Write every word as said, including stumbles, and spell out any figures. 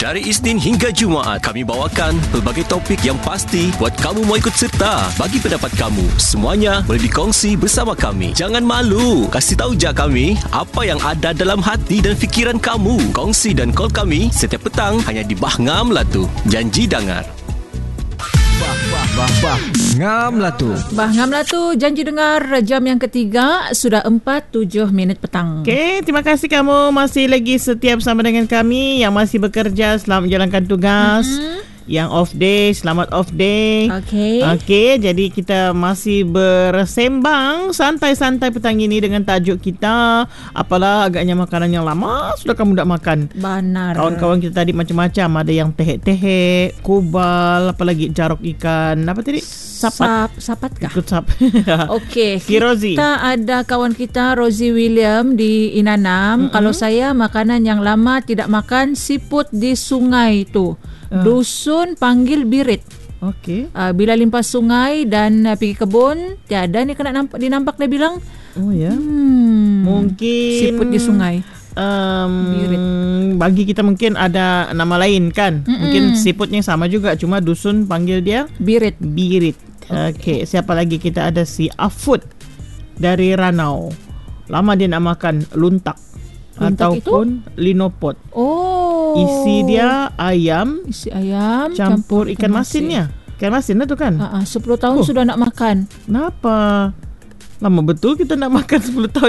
Dari Isnin hingga Jumaat, kami bawakan pelbagai topik yang pasti buat kamu mau ikut serta. Bagi pendapat kamu, semuanya boleh dikongsi bersama kami. Jangan malu, kasih tahu je kami apa yang ada dalam hati dan fikiran kamu. Kongsi dan call kami setiap petang hanya di Bah Ngam lah tu. Janji dengar. Bah, bah, bah, bah. Ngam lah tu. Bah Ngam lah tu. Janji dengar jam yang ketiga. Sudah empat tujuh minit petang. Okey, terima kasih kamu masih lagi setia bersama dengan kami. Yang masih bekerja, selamat menjalankan tugas. Mm-hmm. Yang off day, selamat off day. Okey. Okey, jadi kita masih bersembang santai-santai petang ini dengan tajuk kita, apalah agaknya makanan yang lama sudah kamu tak makan. Benar. Kawan-kawan kita tadi macam-macam. Ada yang tehek-tehek, kubal, apalagi jarok ikan. Apa tadi? Sapat. Sap, sapat kah? Ikut sap. Okey. Kirozi. Kita ada kawan kita Rosie William di Inanam. Mm-hmm. Kalau saya makanan yang lama tidak makan siput di sungai tu. Uh. Dusun panggil birit. Okey. Uh, bila limpas sungai dan uh, pergi kebun, tiada ni kena nampak dinampak dia bilang. Oh ya. Hmm, mungkin siput di sungai. Um, birit. Bagi kita mungkin ada nama lain kan. Mm-mm. Mungkin siputnya sama juga, cuma dusun panggil dia birit. Birit. Okey, okay. Siapa lagi? Kita ada si Afud dari Ranau. Lama dia nak makan luntak, luntak ataupun itu? Linopot. Oh. Isi dia ayam, isi ayam campur, campur ikan, ikan masinnya. Ikan masin lah tu kan? Uh-uh, sepuluh tahun oh. sudah nak makan. Kenapa? Lama betul kita nak makan sepuluh tahun